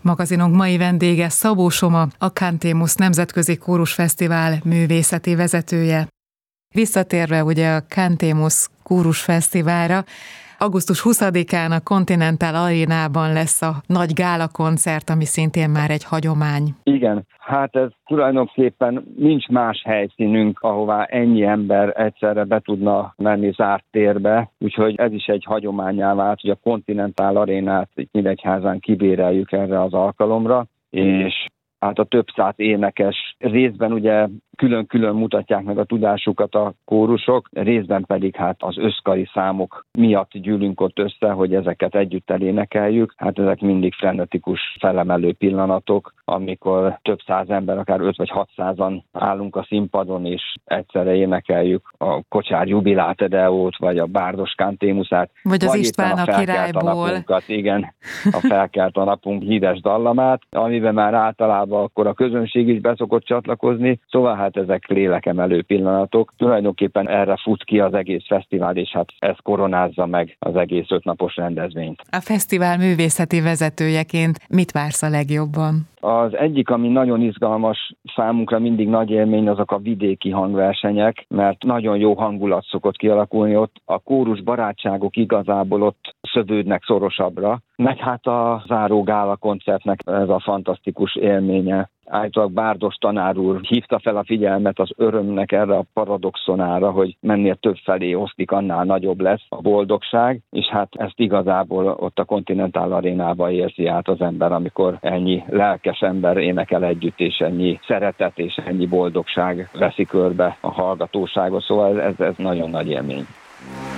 Magazinunk mai vendége Szabó Soma, a Cantémus Nemzetközi Kórusfesztivál művészeti vezetője. Visszatérve ugye a Cantémus Kórusfesztiválra, augusztus 20-án a Continental Arénában lesz a nagy gálakoncert, ami szintén már egy hagyomány. Igen, hát ez tulajdonképpen nincs más helyszínünk, ahová ennyi ember egyszerre be tudna menni zárt térbe, úgyhogy ez is egy hagyománnyá vált, hogy a Continental Arénát itt Nyíregyházán kibéreljük erre az alkalomra, és hát a több száz énekes részben ugye külön-külön mutatják meg a tudásukat a kórusok, részben pedig hát az összkari számok miatt gyűlünk ott össze, hogy ezeket együtt elénekeljük. Hát ezek mindig frenetikus, felemelő pillanatok, amikor több száz ember, akár 5 vagy 600-an állunk a színpadon, és egyszerre énekeljük a Kocsár Jubilátedeót, vagy a Bárdos Cantémusát. Vagy az István a királyból. Igen, a Felkelt a napunk híres dallamát, amiben már általában akkor a közönség is beszokott csatlakozni, szóval hát ezek lélekemelő pillanatok. Tulajdonképpen erre fut ki az egész fesztivál, és hát ez koronázza meg az egész 5 napos rendezvényt. A fesztivál művészeti vezetőjeként mit vársz a legjobban? Az egyik, ami nagyon izgalmas számunkra, mindig nagy élmény, azok a vidéki hangversenyek, mert nagyon jó hangulat szokott kialakulni ott. A kórus barátságok igazából ott szövődnek szorosabbra, meg hát a záró gála koncertnek ez a fantasztikus élménye. Állítólag Bárdos tanár úr hívta fel a figyelmet az örömnek erre a paradoxonára, hogy mennél több felé oszlik, annál nagyobb lesz a boldogság, és hát ezt igazából ott a Continental Arénában érzi át az ember, amikor ennyi lelkes ember énekel együtt, és ennyi szeretet és ennyi boldogság veszi körbe a hallgatóságot, szóval ez nagyon nagy élmény.